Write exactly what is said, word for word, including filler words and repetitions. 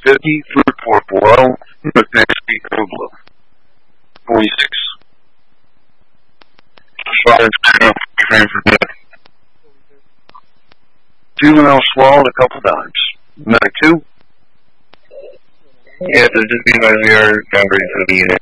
fifty, food report below, North Main Street, code blue. forty-six. Fire frame for death. Juvenile swallowed a couple times. Medic two. Yeah, so just be advised we are downgrading for the unit.